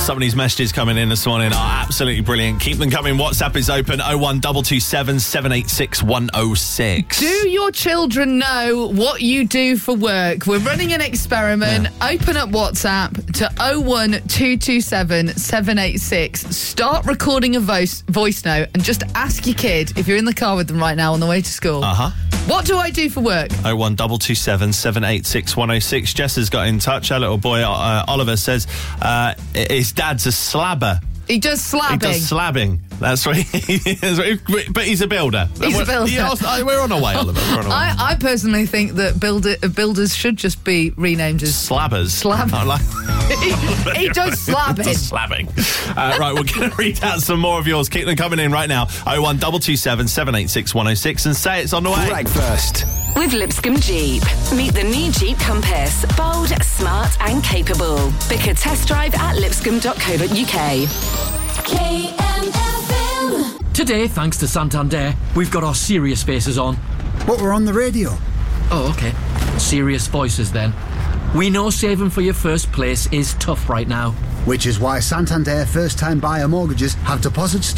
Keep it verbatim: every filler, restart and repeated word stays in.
Some of these messages coming in this morning are absolutely brilliant. Keep them coming. WhatsApp is open oh one two two seven, seven eight six, one oh six. Do your children know what you do for work? We're running an experiment. Yeah. Open up WhatsApp to oh one two two seven, seven eight six. Start recording a voice, voice note and just ask your kid, if you're in the car with them right now on the way to school, uh-huh. what do I do for work? oh one two two seven, seven eight six, one oh six. Jess has got in touch. Our little boy, uh, Oliver, says uh, his dad's a slabber. He does slabbing. He does slabbing. That's right. But he's a builder. He's we're, a builder. Yeah, we're on our way, Oliver. We're on our way. I, I personally think that builder, builders should just be renamed as... Slabbers. Slabbers. Like... he, he does slabbing. He does slabbing. Uh, right, we're going to read out some more of yours. Keep them coming in right now. oh one two two seven, seven eight six, one oh six and say it's on the way. Breakfast with Lipscomb Jeep. Meet the new Jeep Compass. Bold, smart and capable. Book a test drive at lipscomb dot co dot uk. K M F M. Today, thanks to Santander, we've got our serious faces on. But we're on the radio. Oh, OK. Serious voices, then. We know saving for your first place is tough right now. Which is why Santander first-time buyer mortgages have deposits